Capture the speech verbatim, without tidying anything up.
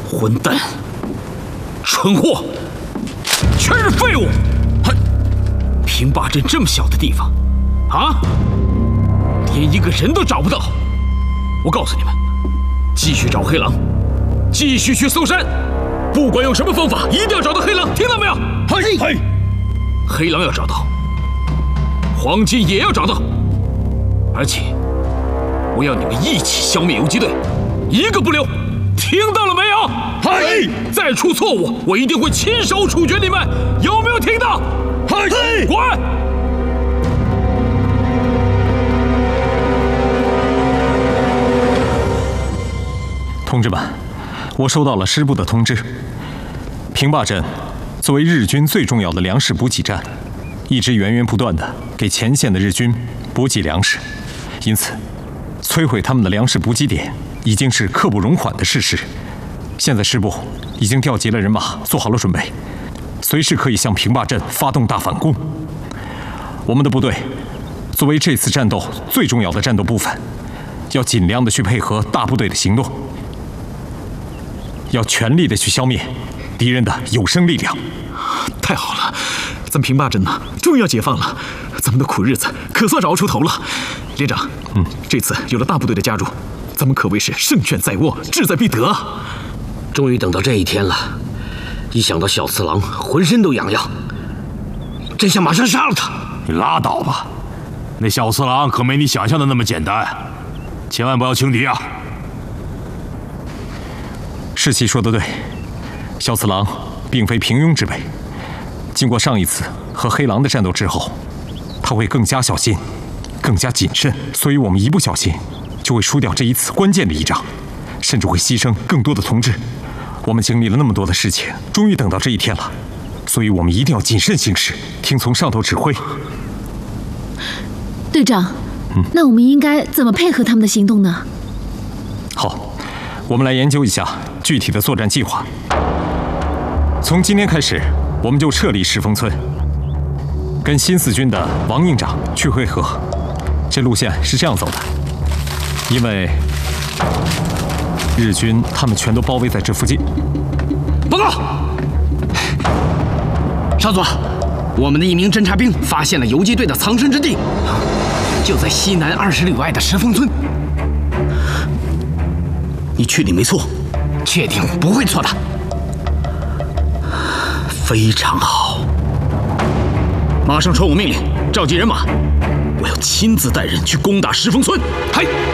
混蛋，蠢货，全是废物！哼，平坝镇这么小的地方，啊，连一个人都找不到。我告诉你们，继续找黑狼，继续去搜山，不管用什么方法，一定要找到黑狼，听到没有？嘿，嘿，黑狼要找到，黄金也要找到，而且我要你们一起消灭游击队，一个不留。 听到了没有？嘿！再出错误，我一定会亲手处决你们，有没有听到？嘿！滚！ 同志们，我收到了师部的通知，平坝镇作为日军最重要的粮食补给站，一直源源不断地给前线的日军补给粮食，因此，摧毁他们的粮食补给点。 已经是刻不容缓的事实。现在师部已经调集了人马，做好了准备，随时可以向平坝镇发动大反攻。我们的部队作为这次战斗最重要的战斗部分，要尽量的去配合大部队的行动，要全力的去消灭敌人的有生力量。 太好了，咱平坝镇呢，终于要解放了，咱们的苦日子可算熬出头了。连长，嗯，这次有了大部队的加入。 咱们可谓是胜券在握，志在必得啊！ 终于等到这一天了，一想到小次郎，浑身都痒痒，真想马上杀了他。 你拉倒吧，那小次郎可没你想象的那么简单，千万不要轻敌啊！ 世奇说的对，小次郎并非平庸之辈。经过上一次和黑狼的战斗之后，他会更加小心，更加谨慎，所以我们一不小心。 就会输掉这一次关键的一仗，甚至会牺牲更多的同志。我们经历了那么多的事情，终于等到这一天了，所以我们一定要谨慎行事，听从上头指挥。 队长，嗯，那我们应该怎么配合他们的行动呢？ 好，我们来研究一下具体的作战计划。从今天开始，我们就撤离石峰村，跟新四军的王营长去会合。这路线是这样走的。 因为日军他们全都包围在这附近。 报告，少佐，我们的一名侦察兵发现了游击队的藏身之地，就在西南二十里外的石峰村。 你确定没错？ 确定不会错的。 非常好，马上传我命令，召集人马，我要亲自带人去攻打石峰村。嘿。